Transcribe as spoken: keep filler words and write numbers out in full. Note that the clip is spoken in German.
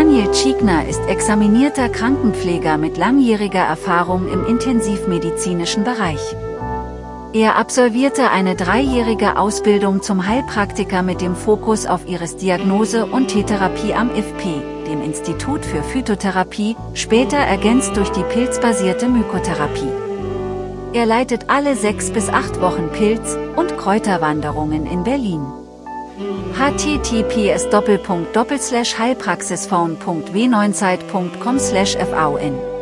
Daniel Tschigner ist examinierter Krankenpfleger mit langjähriger Erfahrung im intensivmedizinischen Bereich. Er absolvierte eine dreijährige Ausbildung zum Heilpraktiker mit dem Fokus auf Irisdiagnose und T-Therapie am I F P, dem Institut für Phytotherapie, später ergänzt durch die pilzbasierte Mykotherapie. Er leitet alle sechs bis acht Wochen Pilz- und Kräuterwanderungen in Berlin. h t t p s doppelpunkt doppelslash heilpraxisphone punkt w neun zeit punkt com slash f a u n